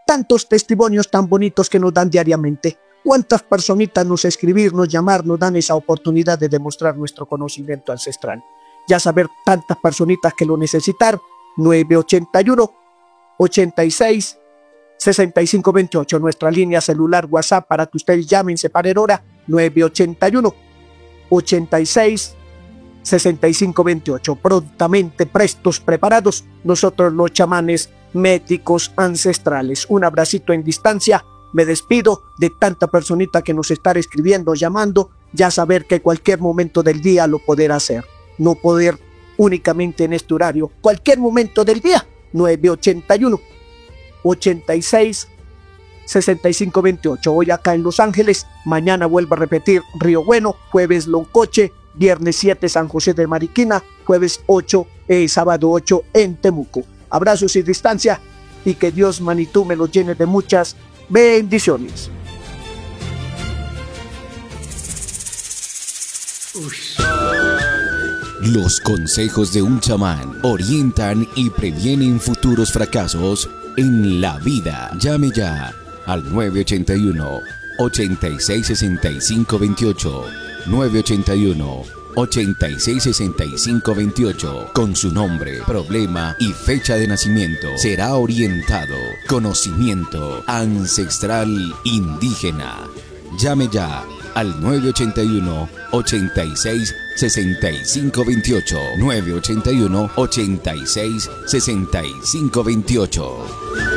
tantos testimonios tan bonitos que nos dan diariamente. ¿Cuántas personitas nos escribir, nos llamar, nos dan esa oportunidad de demostrar nuestro conocimiento ancestral? Ya saber tantas personitas que lo necesitaron. 981 86 65 28, nuestra línea celular WhatsApp para que ustedes llamen, separen hora. 981 86 65 28. Prontamente, prestos, preparados, nosotros los chamanes médicos ancestrales. Un abracito en distancia. Me despido de tanta personita que nos está escribiendo, llamando. Ya saber que cualquier momento del día lo poder hacer. No poder únicamente en este horario. Cualquier momento del día. 981 86 65 28. Hoy acá en Los Ángeles. Mañana vuelvo a repetir Río Bueno. Jueves Loncoche. Viernes 7 San José de Mariquina. Jueves 8, sábado 8 en Temuco. Abrazos y distancia. Y que Dios, Manitú, me los llene de muchas bendiciones. Los consejos de un chamán orientan y previenen futuros fracasos en la vida. Llame ya al 981 86 65 28. 981 86 65 28. Con su nombre, problema y fecha de nacimiento será orientado. Conocimiento ancestral indígena. Llame ya al 981 86 65 28. 981 86 65 28.